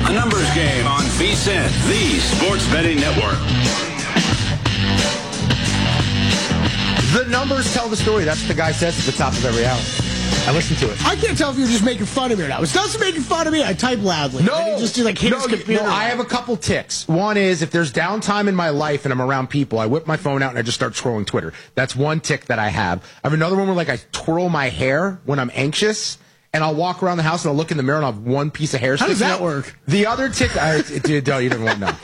A numbers game on VSiN, the sports betting network. The numbers tell the story. That's what the guy says at the top of every hour. I listen to it. I can't tell if you're just making fun of me or not. It's not making fun of me. I type loudly. No. And he just hit his computer. No, I have a couple ticks. One is if there's downtime in my life and I'm around people, I whip my phone out and I just start scrolling Twitter. That's one tick that I have. I have another one where I twirl my hair when I'm anxious. And I'll walk around the house and I'll look in the mirror and I'll have one piece of hair. How does that work? The other tick, you didn't want to know.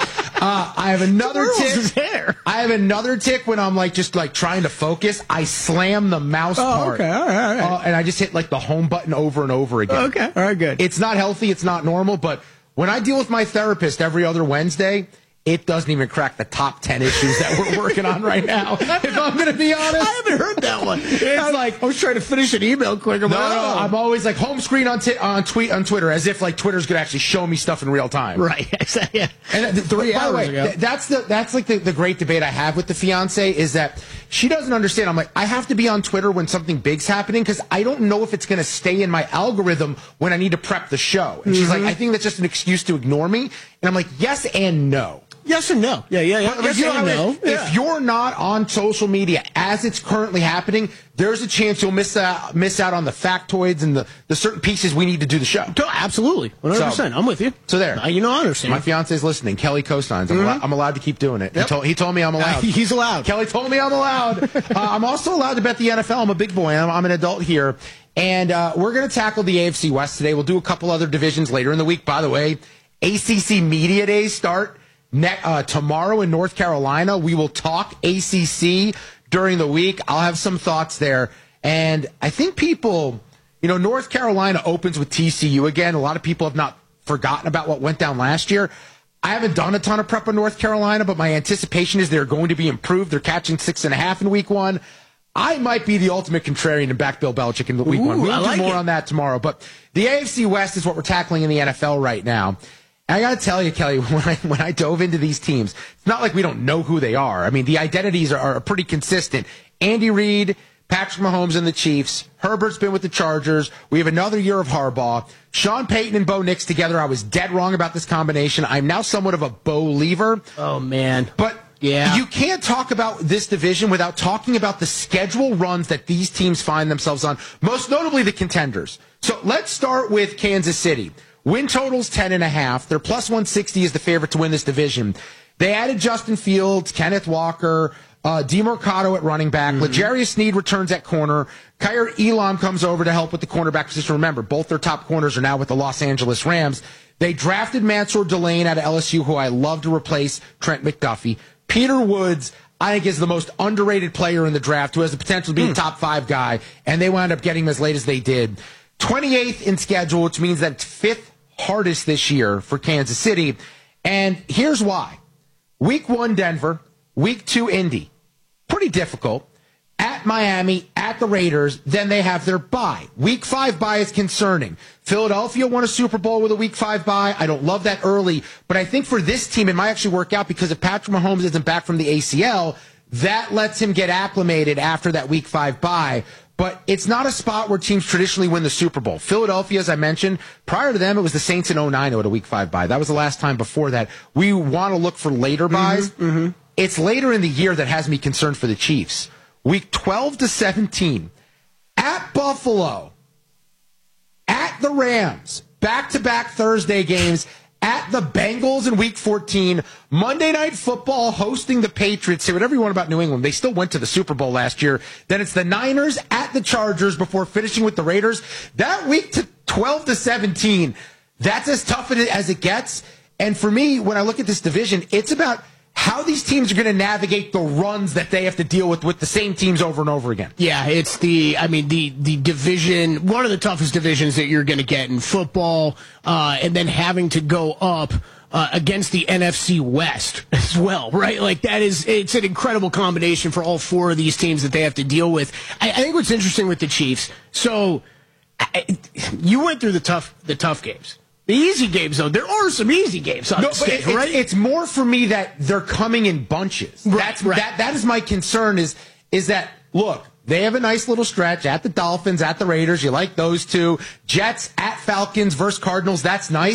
I have another tick. His hair. I have another tick when I'm just trying to focus. I slam the mouse part. Okay, all right. And I just hit the home button over and over again. Okay, all right, good. It's not healthy. It's not normal. But when I deal with my therapist every other Wednesday, it doesn't even crack the top 10 issues that we're working on right now. If I'm going to be honest, I haven't heard that one. I was trying to finish an email quick. No, I'm always home screen on Twitter, as if Twitter's going to actually show me stuff in real time. Right. Yeah. And 3 hours ago. That's the great debate I have with the fiance is that she doesn't understand. I'm I have to be on Twitter when something big's happening because I don't know if it's going to stay in my algorithm when I need to prep the show. And she's like, I think that's just an excuse to ignore me. And I'm like, yes and no. Yes and no. Yeah. Yes and no. If you're not on social media as it's currently happening, there's a chance you'll miss out on the factoids and the certain pieces we need to do the show. Absolutely. 100%. I'm with you. So there. I understand. My fiance's listening. Kelly co-signs. I'm allowed to keep doing it. Yep. He told me I'm allowed. He's allowed. Kelly told me I'm allowed. I'm also allowed to bet the NFL. I'm a big boy. I'm an adult here. And we're going to tackle the AFC West today. We'll do a couple other divisions later in the week. By the way, ACC Media Days start tomorrow in North Carolina. We will talk ACC during the week. I'll have some thoughts there. And I think people, North Carolina opens with TCU again. A lot of people have not forgotten about what went down last year. I haven't done a ton of prep on North Carolina, but my anticipation is they're going to be improved. They're catching 6.5 in week one. I might be the ultimate contrarian and back Bill Belichick in week one. We'll do more on that tomorrow. But the AFC West is what we're tackling in the NFL right now. I got to tell you, Kelly, when I dove into these teams, it's not like we don't know who they are. I mean, the identities are pretty consistent. Andy Reid, Patrick Mahomes and the Chiefs. Herbert's been with the Chargers. We have another year of Harbaugh. Sean Payton and Bo Nix together. I was dead wrong about this combination. I'm now somewhat of a Bo-lever. Oh, man. But yeah, you can't talk about this division without talking about the schedule runs that these teams find themselves on, most notably the contenders. So let's start with Kansas City. Win total's 10.5. They're plus 160 is the favorite to win this division. They added Justin Fields, Kenneth Walker, DeMarcado at running back. L'Jarius Sneed returns at corner. Kyer Elam comes over to help with the cornerback position. Remember, both their top corners are now with the Los Angeles Rams. They drafted Mansour Delane out of LSU, who I love to replace Trent McDuffie. Peter Woods, I think, is the most underrated player in the draft, who has the potential to be a top 5 guy, and they wound up getting him as late as they did. 28th in schedule, which means that it's 5th hardest this year for Kansas City. And here's why. Week 1, Denver. Week 2, Indy. Pretty difficult. At Miami, at the Raiders, then they have their bye. Week 5 bye is concerning. Philadelphia won a Super Bowl with a Week 5 bye. I don't love that early, but I think for this team, it might actually work out because if Patrick Mahomes isn't back from the ACL, that lets him get acclimated after that Week 5 bye. But it's not a spot where teams traditionally win the Super Bowl. Philadelphia, as I mentioned, prior to them, it was the Saints in 2009 who had a Week 5 bye. That was the last time before that. We want to look for later byes. It's later in the year that has me concerned for the Chiefs. Week 12 to 17, at Buffalo, at the Rams, back-to-back Thursday games, at the Bengals in Week 14, Monday Night Football hosting the Patriots. Say whatever you want about New England. They still went to the Super Bowl last year. Then it's the Niners at the Chargers before finishing with the Raiders. That week to 12 to 17, that's as tough as it gets. And for me, when I look at this division, it's about how these teams are going to navigate the runs that they have to deal with the same teams over and over again. Yeah, it's the division, one of the toughest divisions that you're going to get in football, and then having to go up against the NFC West as well, right? Like it's an incredible combination for all 4 of these teams that they have to deal with. I think what's interesting with the Chiefs, so you went through the tough games. The easy games, though, there are some easy games on the schedule, right? It's more for me that they're coming in bunches. Right. That is my concern is that, look, they have a nice little stretch at the Dolphins, at the Raiders. You like those two. Jets at Falcons versus Cardinals. That's nice.